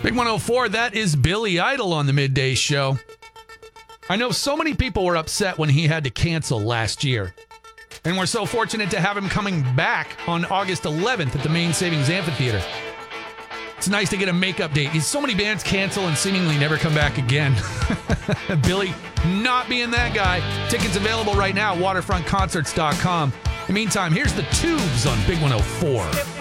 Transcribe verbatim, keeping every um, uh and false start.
Big one oh four, that is Billy Idol on the Midday Show. I know so many people were upset when he had to cancel last year. And we're so fortunate to have him coming back on August eleventh at the Main Savings Amphitheater. It's nice to get a make update. So many bands cancel and seemingly never come back again. Billy not being that guy. Tickets available right now at waterfront concerts dot com. In the meantime, here's the Tubes on Big one oh four.